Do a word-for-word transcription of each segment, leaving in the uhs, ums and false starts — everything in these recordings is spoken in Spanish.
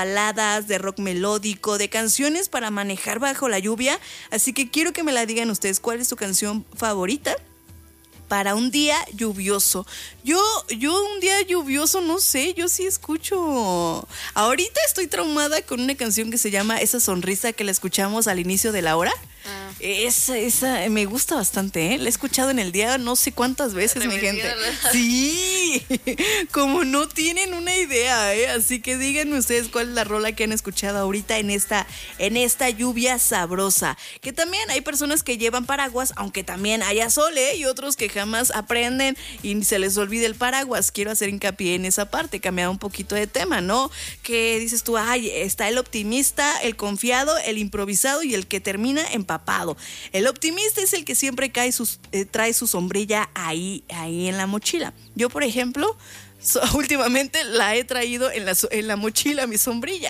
baladas, de rock melódico, de canciones para manejar bajo la lluvia. Así que quiero que me la digan ustedes, ¿cuál es su canción favorita para un día lluvioso? Yo, yo un día lluvioso, no sé, yo sí escucho. Ahorita estoy traumada con una canción que se llama Esa sonrisa, que la escuchamos al inicio de la hora. Ah. Esa, esa me gusta bastante, ¿eh? La he escuchado en el día no sé cuántas veces, mi gente. Sí, como no tienen una idea, ¿eh? Así que díganme ustedes cuál es la rola que han escuchado ahorita en esta, en esta lluvia sabrosa. Que también hay personas que llevan paraguas, aunque también haya sol, ¿eh? Y otros que jamás aprenden y se les olvida el paraguas. Quiero hacer hincapié en esa parte, cambiar un poquito de tema, ¿no? Que dices tú, ay, está el optimista, el confiado, el improvisado y el que termina empapado. El optimista es el que siempre cae sus, eh, trae su sombrilla ahí, ahí en la mochila. Yo, por ejemplo, So, últimamente la he traído en la, en la mochila, mi sombrilla.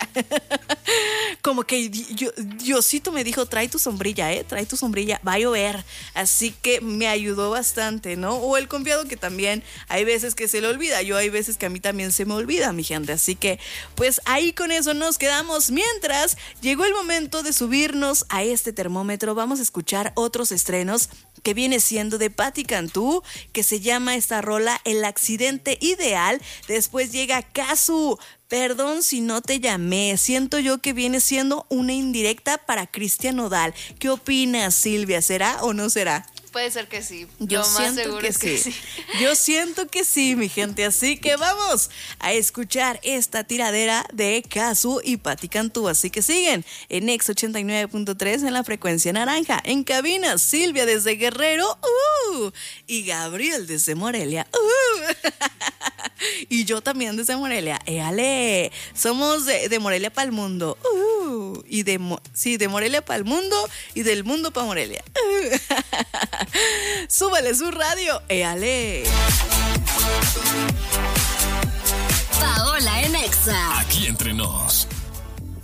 Como que yo, Diosito me dijo, trae tu sombrilla, eh, trae tu sombrilla, va a llover. Así que me ayudó bastante, ¿no? O el confiado, que también hay veces que se le olvida. Yo hay veces que a mí también se me olvida, mi gente. Así que pues ahí con eso nos quedamos. Mientras llegó el momento de subirnos a este termómetro, vamos a escuchar otros estrenos, que viene siendo de Patti Cantú, que se llama esta rola El Accidente Ideal. Después llega Kazu, Perdón si no te llamé. Siento yo que viene siendo una indirecta para Cristian Nodal. ¿Qué opinas, Silvia? ¿Será o no será? Puede ser que sí. Yo Lo siento más seguro que, es que sí. sí. Yo siento que sí, mi gente. Así que vamos a escuchar esta tiradera de Kazu y Patti Cantú. Así que siguen en X ochenta y nueve punto tres en la frecuencia naranja. En cabina, Silvia desde Guerrero uh, y Gabriel desde Morelia. Uh. Y yo también desde Morelia. ¡Éale! Somos de, de Morelia para el mundo. Uh. Y de, sí, de Morelia para el mundo y del mundo para Morelia. Uh. Súbale su radio. ¡Éale! Paola en Exa. Aquí entre nos.